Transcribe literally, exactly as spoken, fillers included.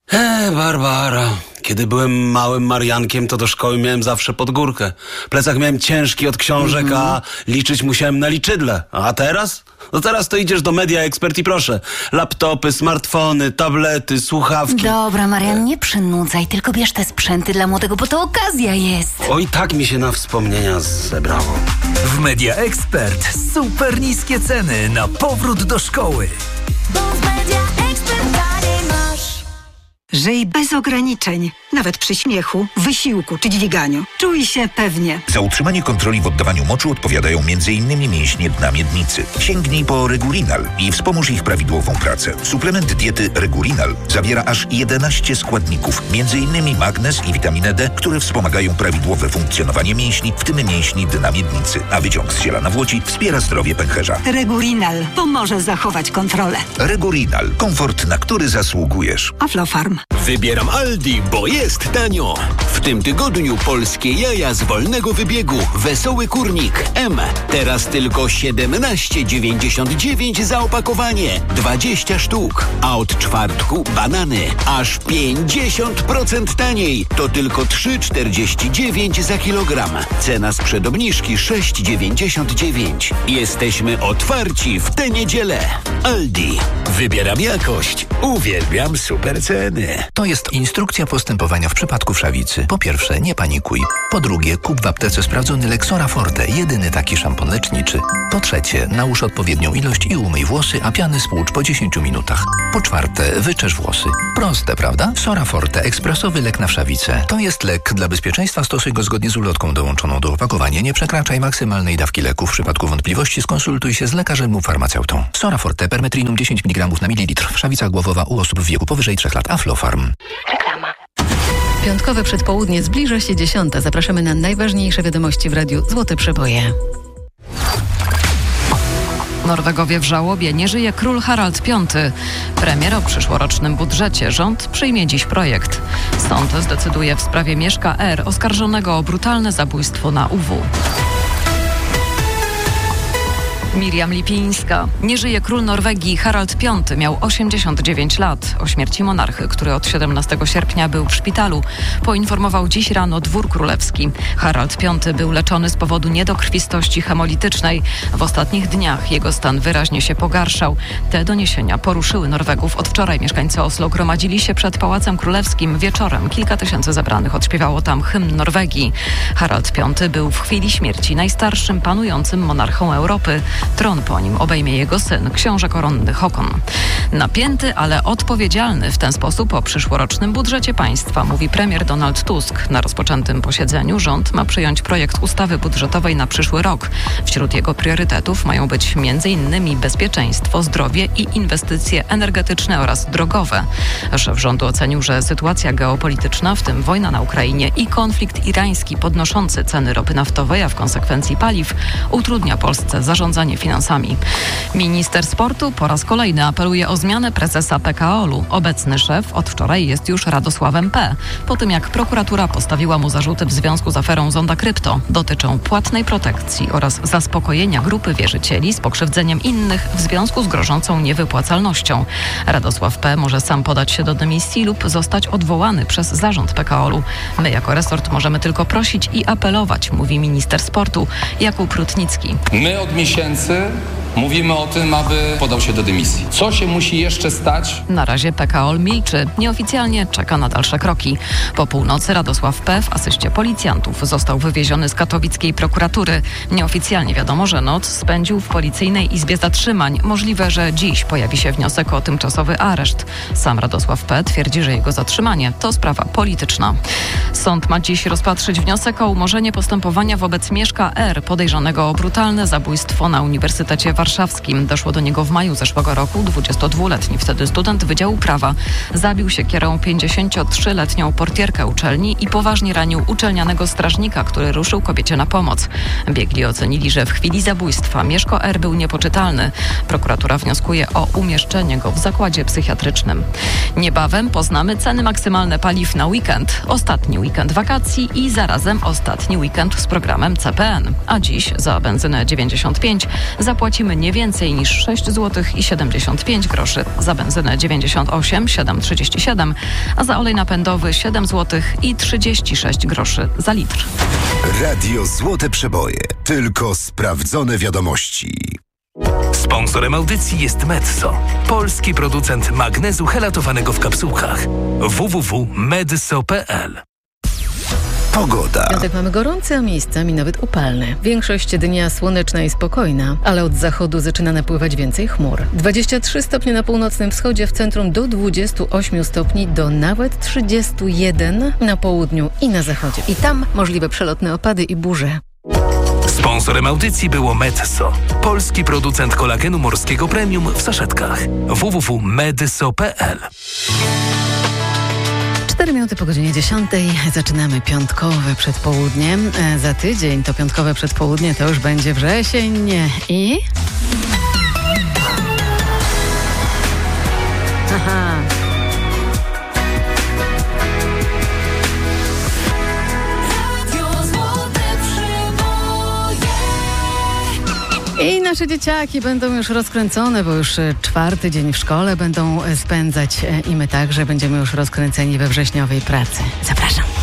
Eee, Barbara. Kiedy byłem małym Mariankiem, to do szkoły miałem zawsze pod górkę. Plecak miałem ciężki od książek, mm-hmm. a liczyć musiałem na liczydle. A teraz? No teraz to idziesz do Media Expert i proszę. Laptopy, smartfony, tablety, słuchawki. Dobra, Marian, nie przynudzaj, tylko bierz te sprzęty dla młodego, bo to okazja jest. Oj, tak mi się na wspomnienia zebrało. W Media Expert super niskie ceny na powrót do szkoły. Bo w Media Expert taniej masz. Żyj bez ograniczeń, nawet przy śmiechu, wysiłku czy dźwiganiu. Czuj się pewnie. Za utrzymanie kontroli w oddawaniu moczu odpowiadają m.in. mięśnie dna miednicy. Sięgnij po Regulinal i wspomóż ich prawidłową pracę. Suplement diety Regulinal zawiera aż jedenaście składników, m.in. magnez i witaminę D, które wspomagają prawidłowe funkcjonowanie mięśni, w tym mięśni dna miednicy. A wyciąg z ziela nawłoci wspiera zdrowie pęcherza. Regulinal pomoże zachować kontrolę. Regulinal. Komfort, na który zasługujesz. Aflofarm. Wybieram Aldi, bo jest tanio. W tym tygodniu polskie jaja z wolnego wybiegu. Wesoły kurnik M. Teraz tylko siedemnaście dziewięćdziesiąt dziewięć za opakowanie. dwadzieścia sztuk. A od czwartku banany. Aż pięćdziesiąt procent taniej. To tylko trzy czterdzieści dziewięć za kilogram. Cena sprzed obniżki sześć dziewięćdziesiąt dziewięć. Jesteśmy otwarci w tę niedzielę. Aldi. Wybieram jakość. Uwielbiam super ceny. To jest instrukcja postępowania w przypadku wszawicy. Po pierwsze, nie panikuj. Po drugie, kup w aptece sprawdzony Lexora Forte, jedyny taki szampon leczniczy. Po trzecie, nałóż odpowiednią ilość i umyj włosy, a piany spłucz po dziesięciu minutach. Po czwarte, wyczesz włosy. Proste, prawda? Sora Forte, ekspresowy lek na wszawicę. To jest lek. Dla bezpieczeństwa stosuj go zgodnie z ulotką dołączoną do opakowania. Nie przekraczaj maksymalnej dawki leku. W przypadku wątpliwości skonsultuj się z lekarzem lub farmaceutą. Sora Forte, permetrinum dziesięć miligramów na mililitr. Wszawica głowowa u osób w wieku powyżej trzech lat. Aflofarm. Reklama. Piątkowe przedpołudnie, zbliża się dziesiąta. Zapraszamy na najważniejsze wiadomości w radiu Złote Przeboje. Norwegowie w żałobie. Nie żyje król Harald piąty. Premier o przyszłorocznym budżecie. Rząd przyjmie dziś projekt. Sąd zdecyduje w sprawie Mieszka R. oskarżonego o brutalne zabójstwo na U W. Miriam Lipińska. Nie żyje król Norwegii Harald piąty. Miał osiemdziesiąt dziewięć lat. O śmierci monarchy, który od siedemnastego sierpnia był w szpitalu, poinformował dziś rano dwór królewski. Harald piąty był leczony z powodu niedokrwistości hemolitycznej. W ostatnich dniach jego stan wyraźnie się pogarszał. Te doniesienia poruszyły Norwegów. Od wczoraj mieszkańcy Oslo gromadzili się przed Pałacem Królewskim. Wieczorem kilka tysięcy zebranych odśpiewało tam hymn Norwegii. Harald piąty był w chwili śmierci najstarszym panującym monarchą Europy. Tron po nim obejmie jego syn, książę koronny Håkon. Napięty, ale odpowiedzialny w ten sposób o przyszłorocznym budżecie państwa, mówi premier Donald Tusk. Na rozpoczętym posiedzeniu rząd ma przyjąć projekt ustawy budżetowej na przyszły rok. Wśród jego priorytetów mają być między innymi bezpieczeństwo, zdrowie i inwestycje energetyczne oraz drogowe. Szef rządu ocenił, że sytuacja geopolityczna, w tym wojna na Ukrainie i konflikt irański podnoszący ceny ropy naftowej, a w konsekwencji paliw, utrudnia Polsce zarządzanie finansami. Minister sportu po raz kolejny apeluje o zmianę prezesa P K O L-u. Obecny szef od wczoraj jest już Radosławem P. Po tym jak prokuratura postawiła mu zarzuty w związku z aferą Zonda Krypto. Dotyczą płatnej protekcji oraz zaspokojenia grupy wierzycieli z pokrzywdzeniem innych w związku z grożącą niewypłacalnością. Radosław P. może sam podać się do dymisji lub zostać odwołany przez zarząd P K O L-u. My jako resort możemy tylko prosić i apelować, mówi minister sportu Jakub Rutnicki. My od miesięcy mówimy o tym, aby podał się do dymisji. Co się musi jeszcze stać? Na razie P K O L milczy. Nieoficjalnie czeka na dalsze kroki. Po północy Radosław P. w asyście policjantów został wywieziony z katowickiej prokuratury. Nieoficjalnie wiadomo, że noc spędził w policyjnej izbie zatrzymań. Możliwe, że dziś pojawi się wniosek o tymczasowy areszt. Sam Radosław P. twierdzi, że jego zatrzymanie to sprawa polityczna. Sąd ma dziś rozpatrzyć wniosek o umorzenie postępowania wobec Mieszka R. podejrzanego o brutalne zabójstwo na Uniwersytecie Warszawskim. Doszło do niego w maju zeszłego roku. dwudziestodwuletni wtedy student Wydziału Prawa zabił siekierą pięćdziesięciotrzyletnią portierkę uczelni i poważnie ranił uczelnianego strażnika, który ruszył kobiecie na pomoc. Biegli ocenili, że w chwili zabójstwa Mieszko R. był niepoczytalny. Prokuratura wnioskuje o umieszczenie go w zakładzie psychiatrycznym. Niebawem poznamy ceny maksymalne paliw na weekend. Ostatni weekend wakacji i zarazem ostatni weekend z programem C P N. A dziś za benzynę dziewięćdziesiąt pięć zapłacimy nie więcej niż sześć złotych i siedemdziesiąt pięć groszy, za benzynę dziewięćdziesiąt osiem siedem trzydzieści siedem, a za olej napędowy siedem złotych i trzydzieści sześć groszy za litr. Radio Złote Przeboje. Tylko sprawdzone wiadomości. Sponsorem audycji jest Medzo, polski producent magnezu helatowanego w kapsułkach. w w w kropka medso kropka p l. Pogoda. W piątek mamy gorący, a miejscami nawet upalny. Większość dnia słoneczna i spokojna, ale od zachodu zaczyna napływać więcej chmur. dwadzieścia trzy stopnie na północnym wschodzie, w centrum do dwudziestu ośmiu stopni, do nawet trzydziestu jeden na południu i na zachodzie. I tam możliwe przelotne opady i burze. Sponsorem audycji było Medzo, polski producent kolagenu morskiego premium w saszetkach. w w w kropka medso kropka p l. Cztery minuty po godzinie dziesiątej. Zaczynamy piątkowe przedpołudnie. E, za tydzień to piątkowe przedpołudnie to już będzie wrzesień. I... Aha. I nasze dzieciaki będą już rozkręcone, bo już czwarty dzień w szkole będą spędzać i my także będziemy już rozkręceni we wrześniowej pracy. Zapraszam.